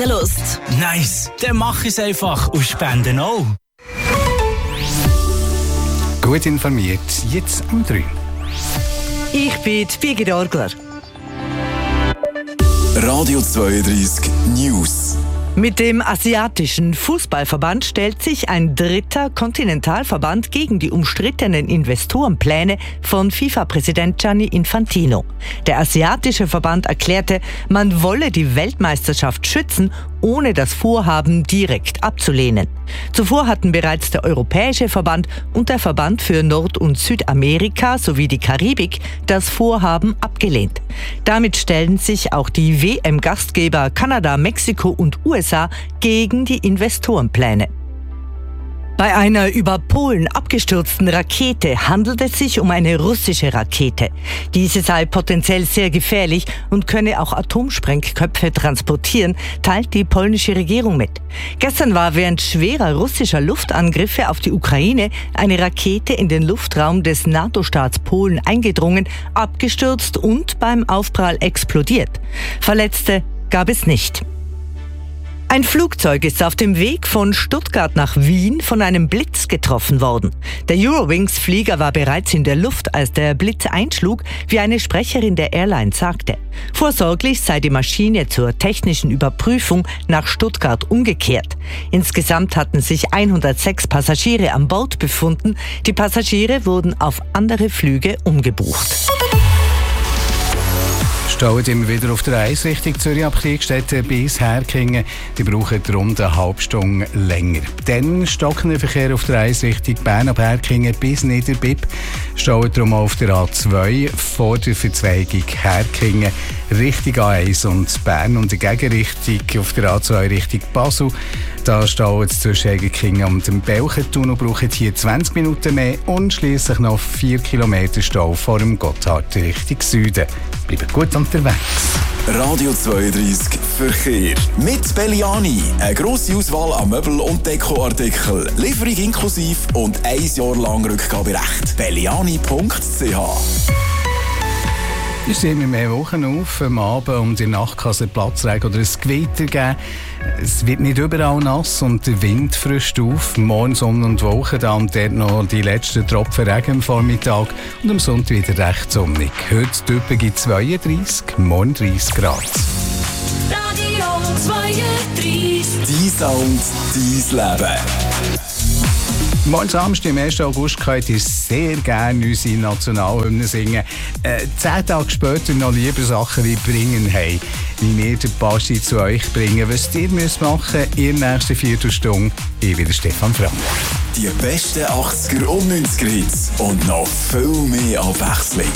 Lust. Nice, dann mach es einfach und spenden auch. Gut informiert, jetzt um 3. Ich bin Birgit Orgler. Radio 32 News. Mit dem Asiatischen Fußballverband stellt sich ein dritter Kontinentalverband gegen die umstrittenen Investorenpläne von FIFA-Präsident Gianni Infantino. Der Asiatische Verband erklärte, man wolle die Weltmeisterschaft schützen, ohne das Vorhaben direkt abzulehnen. Zuvor hatten bereits der Europäische Verband und der Verband für Nord- und Südamerika sowie die Karibik das Vorhaben abgelehnt. Damit stellen sich auch die WM-Gastgeber Kanada, Mexiko und USA gegen die Investorenpläne. Bei einer über Polen abgestürzten Rakete handelt es sich um eine russische Rakete. Diese sei potenziell sehr gefährlich und könne auch Atomsprengköpfe transportieren, teilt die polnische Regierung mit. Gestern war während schwerer russischer Luftangriffe auf die Ukraine eine Rakete in den Luftraum des NATO-Staats Polen eingedrungen, abgestürzt und beim Aufprall explodiert. Verletzte gab es nicht. Ein Flugzeug ist auf dem Weg von Stuttgart nach Wien von einem Blitz getroffen worden. Der Eurowings-Flieger war bereits in der Luft, als der Blitz einschlug, wie eine Sprecherin der Airline sagte. Vorsorglich sei die Maschine zur technischen Überprüfung nach Stuttgart umgekehrt. Insgesamt hatten sich 106 Passagiere an Bord befunden. Die Passagiere wurden auf andere Flüge umgebucht. Stauen immer wieder auf der 1 Richtung Zürich ab Kriegstetten bis Herkingen. Die brauchen rund eine halbe Stunde länger. Dann stockender Verkehr auf der 1 Richtung Bern ab Herkingen bis Niederbipp. Stauen darum auf der A2 vor der Verzweigung Herkingen Richtung A1 und Bern und die Gegenrichtung auf der A2 Richtung Basel. Da stauen es zwischen Herkingen und dem Belchentunnel, brauchen hier 20 Minuten mehr und schliesslich noch 4 Kilometer Stau vor dem Gotthard Richtung Süden. Bleibt gut unterwegs. Radio 32 Verkehr. Mit Belliani. Eine grosse Auswahl an Möbel- und Dekoartikeln. Lieferung inklusiv und 1 Jahr lang Rückgaberecht. Belliani.ch. Es stehen immer mehr Wochen auf. Am Abend und in der Nacht kann es einen Platzregen oder ein Gewitter geben. Es wird nicht überall nass und der Wind frischt auf. Morgen Sonne und Wolken, da und dort noch die letzten Tropfen Regen am Vormittag und am Sonntag wieder recht sonnig. Heute typisch 32, morgen 30 Grad. Radio 32. Dein Sound, dein Leben. Morgen Samstag, am 1. August, könnt ihr sehr gerne unsere Nationalhymne singen. 10 Tage später noch lieber Sachen wie bringen haben, wie wir den Basti zu euch bringen. Was ihr müsst machen in der nächsten Viertelstunde, ich bin Stefan Frank. Die besten 80er und 90er Hits und noch viel mehr Abwechslung.